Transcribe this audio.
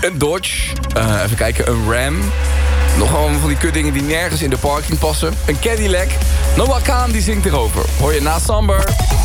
Een Dodge. Even kijken, een Ram. Nog gewoon van die kutdingen die nergens in de parking passen. Een Cadillac. Noah Kaan die zingt erover. Hoor je na Samber.